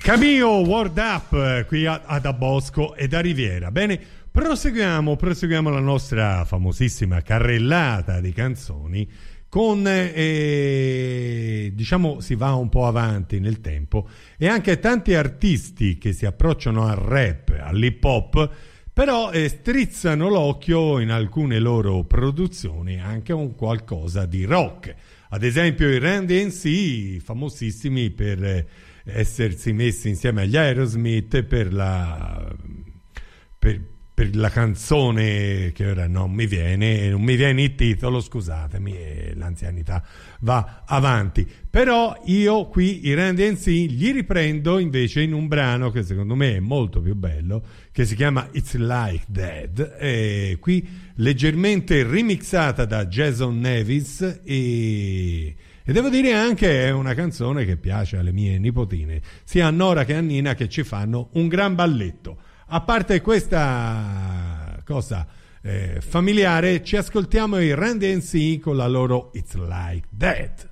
Camillo Word Up qui da Bosco e da Riviera. Bene, proseguiamo la nostra famosissima carrellata di canzoni con diciamo si va un po' avanti nel tempo e anche tanti artisti che si approcciano al rap, all'hip hop, però strizzano l'occhio in alcune loro produzioni anche a un qualcosa di rock. Ad esempio i Run DMC, famosissimi per essersi messi insieme agli Aerosmith per la canzone che ora non mi viene il titolo, scusatemi, l'anzianità va avanti. Però io qui i Run DMC li riprendo invece in un brano che secondo me è molto più bello, che si chiama It's Like That, qui leggermente remixata da Jason Nevis e devo dire anche è una canzone che piace alle mie nipotine, sia a Nora che a Nina, che ci fanno un gran balletto. A parte questa cosa familiare, ci ascoltiamo i Run DMC con la loro It's Like That.